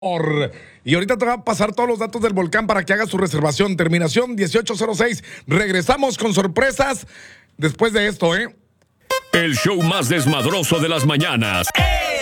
Y ahorita te va a pasar todos los datos del volcán para que hagas su reservación. Terminación 1806. Regresamos con sorpresas después de esto, ¿eh? El show más desmadroso de las mañanas.